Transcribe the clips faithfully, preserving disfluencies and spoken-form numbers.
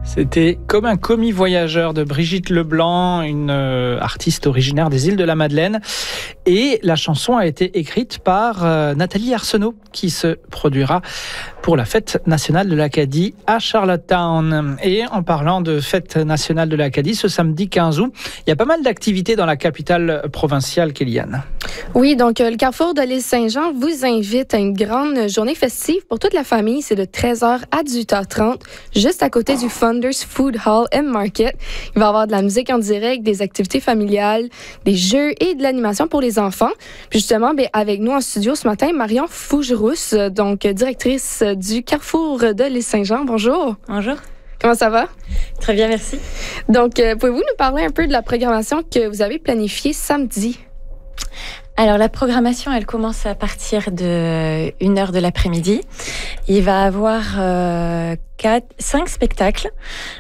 C'était Comme un commis voyageur de Brigitte Leblanc, une euh, artiste originaire des îles de la Madeleine. Et la chanson a été écrite par euh, Nathalie Arsenault, qui se produira pour la fête nationale de l'Acadie à Charlottetown. Et en parlant de fête nationale de l'Acadie, ce samedi quinze août, il y a pas mal d'activités dans la capitale provinciale, Kéliane. Oui, donc euh, le Carrefour de l'île Saint-Jean vous invite à une grande journée festive pour toute la famille. C'est de treize heures à dix-huit heures trente, juste à côté du Founders Food Hall and Market. Il va y avoir de la musique en direct, des activités familiales, des jeux et de l'animation pour les enfants. Puis justement, bien, avec nous en studio ce matin, Marion Fougerousse, donc directrice du Carrefour de l'île Saint-Jean. Bonjour. Bonjour. Comment ça va? Très bien, merci. Donc, euh, pouvez-vous nous parler un peu de la programmation que vous avez planifiée samedi? Alors, la programmation, elle commence à partir de une heure de l'après-midi. Il va y avoir euh, quatre, cinq spectacles.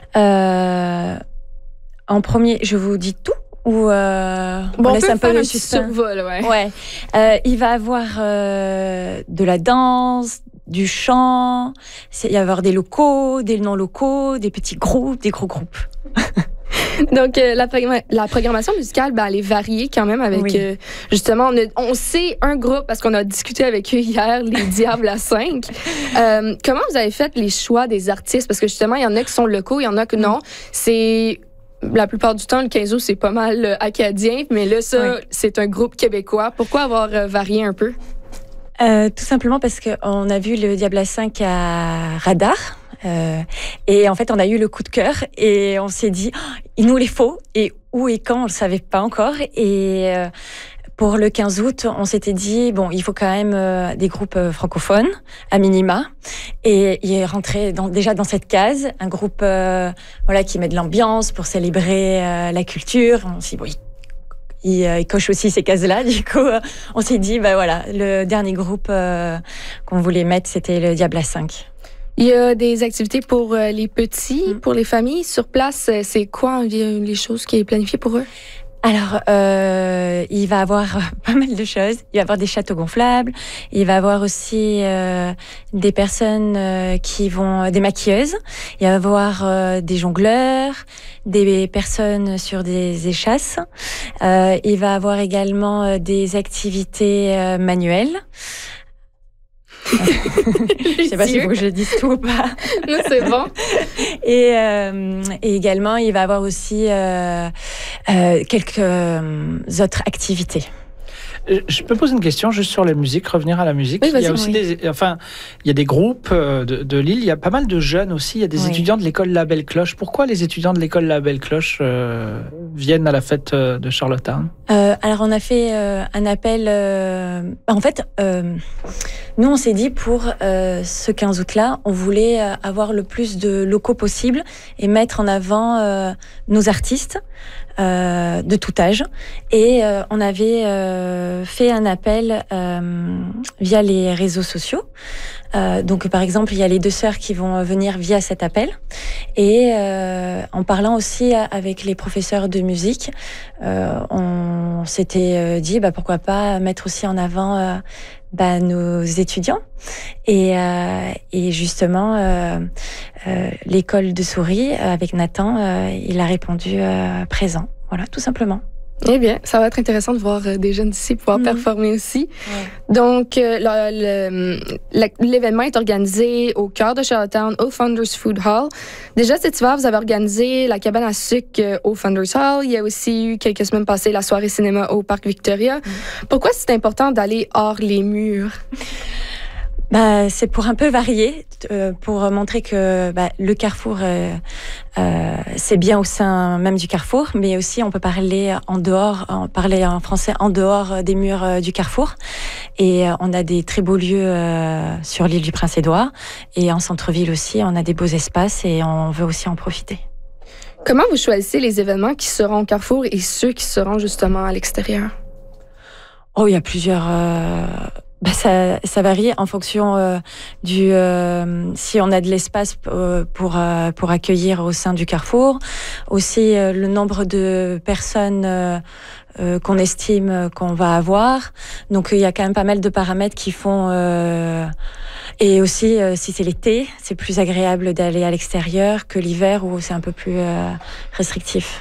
Euh, en premier, je vous dis tout ou euh, bon, on laisse on peut un peu le suspense. survol, ouais. Ouais. Euh, il va y avoir euh, de la danse, du chant. Il va y avoir des locaux, des non-locaux, des petits groupes, des gros groupes. Donc, euh, la, programma- la programmation musicale, ben, elle est variée quand même avec, oui. euh, justement, on, a, on sait un groupe, parce qu'on a discuté avec eux hier, les Diables à cinq. Euh, comment vous avez fait les choix des artistes? Parce que justement, il y en a qui sont locaux, il y en a que non. C'est... La plupart du temps, le quinze août, c'est pas mal euh, acadien, mais là, ça, oui. C'est un groupe québécois. Pourquoi avoir euh, varié un peu? Euh, tout simplement parce qu'on a vu le Diable à cinq à Radar. Euh, et en fait, on a eu le coup de cœur et on s'est dit, oh, il nous les faut. Et où et quand, on le savait pas encore. Et euh, pour le quinze août, on s'était dit, bon, il faut quand même euh, des groupes euh, francophones, à minima. Et il est rentré dans, déjà dans cette case, un groupe euh, voilà, qui met de l'ambiance pour célébrer euh, la culture. On s'est dit, bon, il, il, il coche aussi ces cases-là. Du coup, euh, on s'est dit, bah voilà, le dernier groupe euh, qu'on voulait mettre, c'était le Diable à cinq. Il y a des activités pour euh, les petits, mmh. pour les familles. Sur place, c'est quoi les choses qui est planifiées pour eux? Alors, euh, il va y avoir pas mal de choses. Il va y avoir des châteaux gonflables. Il va y avoir aussi euh, des personnes euh, qui vont... des maquilleuses. Il va y avoir euh, des jongleurs, des personnes sur des échasses. Euh, il va y avoir également euh, des activités euh, manuelles. Je sais pas s'il faut que je dise tout ou pas. Non, c'est bon. Et, euh, et également, il va y avoir aussi euh, euh, quelques euh, autres activités. Je peux poser une question juste sur la musique, revenir à la musique. Oui, il y a aussi oui. des, enfin, il y a des groupes de, de Lille. Il y a pas mal de jeunes aussi. Il y a des oui. étudiants de l'école La Belle Cloche. Pourquoi les étudiants de l'école La Belle Cloche euh, viennent à la fête de Charlottetown? euh, Alors, on a fait euh, un appel. Euh, en fait, euh, nous, on s'est dit pour euh, ce quinze août-là, on voulait avoir le plus de locaux possible et mettre en avant euh, nos artistes. Euh, de tout âge et euh, on avait euh, fait un appel euh, via les réseaux sociaux. Euh, donc par exemple il y a les deux sœurs qui vont venir via cet appel et euh, en parlant aussi avec les professeurs de musique, euh, on s'était dit bah pourquoi pas mettre aussi en avant euh, bah, nos étudiants et, euh, et justement euh, euh, l'école de Souris avec Nathan euh, il a répondu euh, présent, voilà tout simplement. Eh bien, ça va être intéressant de voir des jeunes d'ici pouvoir mmh. performer aussi. Ouais. Donc, euh, le, le, l'événement est organisé au cœur de Charlottetown, au Founders Food Hall. Déjà, cet hiver, vous avez organisé la cabane à sucre au Founders Hall. Il y a aussi eu, quelques semaines passées, la soirée cinéma au Parc Victoria. Mmh. Pourquoi c'est important d'aller hors les murs? Bah, c'est pour un peu varier, euh, pour montrer que bah, le Carrefour, euh, euh, c'est bien au sein même du Carrefour, mais aussi on peut parler en dehors, en, parler en français en dehors des murs euh, du Carrefour. Et euh, on a des très beaux lieux euh, sur l'île du Prince-Édouard et en centre-ville aussi, on a des beaux espaces et on veut aussi en profiter. Comment vous choisissez les événements qui seront au Carrefour et ceux qui seront justement à l'extérieur? Oh, il y a plusieurs... Euh Bah ça, ça varie en fonction euh, du euh, si on a de l'espace euh, pour euh, pour accueillir au sein du carrefour, aussi euh, le nombre de personnes euh, euh, qu'on estime qu'on va avoir. Donc il y a quand même pas mal de paramètres qui font euh, et aussi euh, si c'est l'été, c'est plus agréable d'aller à l'extérieur que l'hiver où c'est un peu plus euh, restrictif.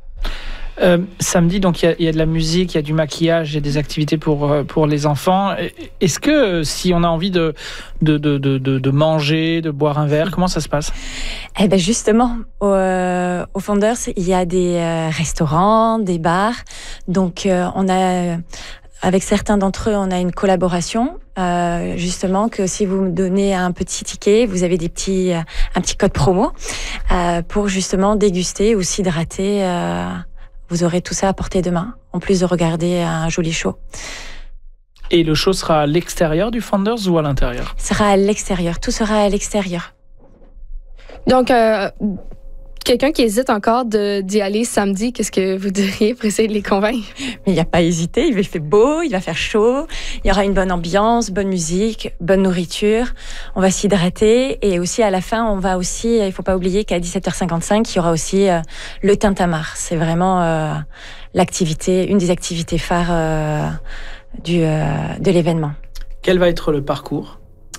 Euh, samedi, donc il y, y a de la musique, il y a du maquillage, il y a des activités pour pour les enfants. Est-ce que si on a envie de de de de, de manger, de boire un verre, comment ça se passe? Eh ben justement, au, euh, au Founders, il y a des euh, restaurants, des bars. Donc euh, on a avec certains d'entre eux, on a une collaboration. Euh, justement, que si vous me donnez un petit ticket, vous avez des petits un petit code promo euh, pour justement déguster ou s'hydrater. Euh, Vous aurez tout ça à portée de main, en plus de regarder un joli show. Et le show sera à l'extérieur du Founders ou à l'intérieur? Ce sera à l'extérieur, tout sera à l'extérieur. Donc, euh, quelqu'un qui hésite encore de, d'y aller samedi, qu'est-ce que vous diriez pour essayer de les convaincre? Mais il n'y a pas à hésiter, il va faire beau, il va faire chaud, il y aura une bonne ambiance, bonne musique, bonne nourriture, on va s'hydrater et aussi à la fin, on va aussi, il ne faut pas oublier qu'à dix-sept heures cinquante-cinq, il y aura aussi euh, le tintamarre. C'est vraiment euh, l'activité, une des activités phares euh, du, euh, de l'événement. Quel va être le parcours?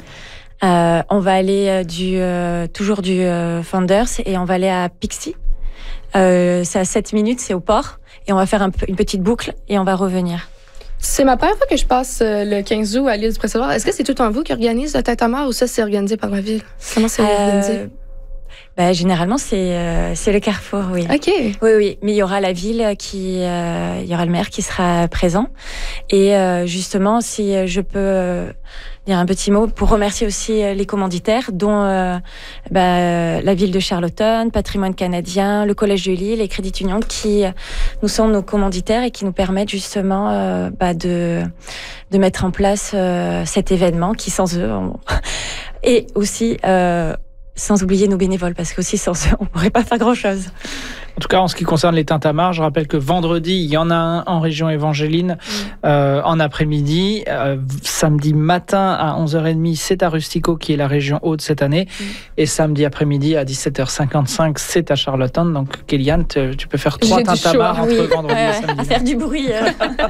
Euh, on va aller euh, du, euh, toujours du euh, Founders et on va aller à Pixie. Euh, c'est à sept minutes, c'est au port. Et on va faire un, une petite boucle et on va revenir. C'est ma première fois que je passe euh, le quinze août à l'île du Prince-Édouard. Est-ce que c'est tout en vous qui organise le tintamarre ou ça, c'est organisé par la ville? Comment c'est euh, organisé? Bah, généralement, c'est euh, c'est le carrefour, oui. OK. Oui, oui. Mais il y aura la ville qui... Euh, il y aura le maire qui sera présent. Et euh, justement, si je peux euh, dire un petit mot pour remercier aussi les commanditaires, dont euh, bah, la ville de Charlottetown, Patrimoine canadien, le Collège de Lille et Credit Union, qui nous sont nos commanditaires et qui nous permettent justement euh, bah, de, de mettre en place euh, cet événement qui, sans eux... On... Et aussi... Euh, sans oublier nos bénévoles, parce qu'aussi sans eux, on ne pourrait pas faire grand-chose. En tout cas, en ce qui concerne les tintamarres, je rappelle que vendredi, il y en a un en région Évangéline, mmh. euh, en après-midi. Euh, samedi matin à onze heures trente, c'est à Rustico, qui est la région haute cette année. Mmh. Et samedi après-midi à dix-sept heures cinquante-cinq, c'est à Charlottetown. Donc, Kéliane, tu peux faire trois tintamarres entre oui. vendredi euh, et samedi. À faire du bruit. Euh.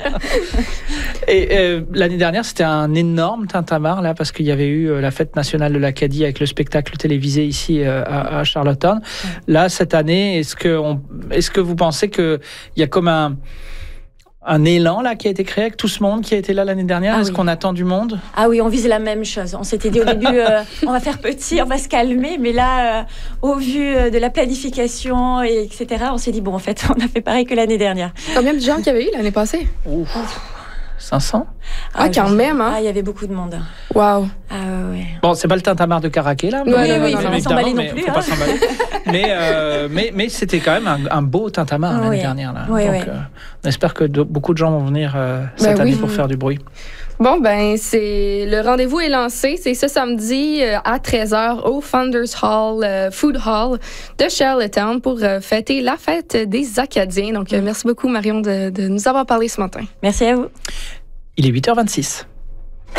Et euh, l'année dernière, c'était un énorme tintamarre, là, parce qu'il y avait eu la fête nationale de l'Acadie avec le spectacle télévisé ici euh, à, à Charlottetown. Mmh. Là, cette année, est-ce qu'on Est-ce que vous pensez qu'il y a comme un, un élan là, qui a été créé avec tout ce monde qui a été là l'année dernière? ah Est-ce oui. qu'on attend du monde? Ah oui, on vise la même chose. On s'était dit au début, euh, on va faire petit, on va se calmer. Mais là, euh, au vu de la planification, et etc., on s'est dit, bon, en fait, on a fait pareil que l'année dernière. Combien de gens qu'il y avait eu l'année passée? Ouf. cinq cents? Ah, ah quand même, hein? Ah, il y avait beaucoup de monde. Waouh. Ah, ouais. Bon, c'est pas le tintamarre de Caraquet, là? Oui, oui, oui, il ne faut pas s'emballer non plus. Faut hein. pas s'emballer. mais, euh, mais, mais c'était quand même un, un beau tintamarre l'année oui. dernière, là. Oui, Donc, oui. Euh, on espère que de, beaucoup de gens vont venir euh, cette ben année oui. pour faire du bruit. Bon, ben, c'est le rendez-vous est lancé. C'est ce samedi euh, à treize heures au Founders Hall, euh, Food Hall de Charlottetown pour euh, fêter la fête des Acadiens. Donc, euh, merci beaucoup, Marion, de, de nous avoir parlé ce matin. Merci à vous. Il est huit heures vingt-six.